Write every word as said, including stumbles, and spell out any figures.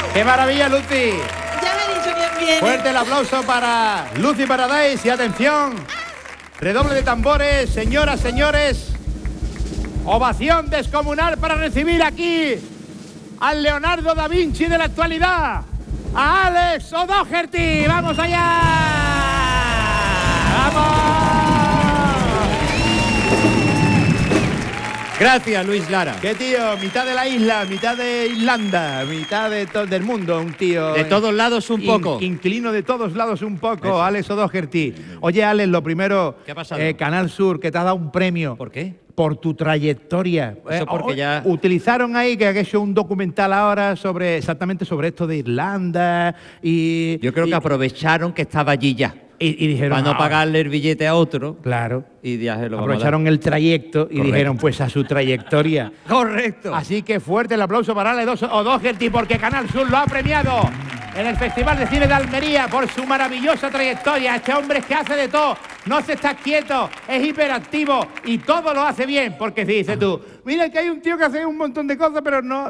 ¡Qué maravilla, Lucy! Ya me he dicho quién viene. Fuerte el aplauso para Lucy Paradise y atención, redoble de tambores, señoras, señores. Ovación descomunal para recibir aquí al Leonardo da Vinci de la actualidad, a Alex O'Doherty. ¡Vamos allá! ¡Vamos! Gracias, Luis Lara. Qué tío, mitad de la isla, mitad de Irlanda, mitad de to- del mundo, un tío. De todos lados un in- poco. Inquilino de todos lados un poco, Eso. Alex O'Doherty. Oye, Alex, lo primero, ¿Qué ha pasado? eh, Canal Sur, que te ha dado un premio. ¿Por qué? Por tu trayectoria. Eso Eh, porque o- ya- Utilizaron ahí que ha hecho un documental ahora sobre exactamente sobre esto de Irlanda y. Yo creo y- que aprovecharon que estaba allí ya. Y, y dijeron. Para no "Ah, pagarle el billete a otro. Claro. Y ya se lo vamos a dar. Aprovecharon el trayecto y Correcto. dijeron, pues a su trayectoria. Correcto. Así que fuerte el aplauso para Alex O'Doherty porque Canal Sur lo ha premiado en el Festival de Cine de Almería por su maravillosa trayectoria. Este hombre es que hace de todo, no se está quieto, es hiperactivo y todo lo hace bien. Porque si dices tú, mira que hay un tío que hace un montón de cosas, pero no,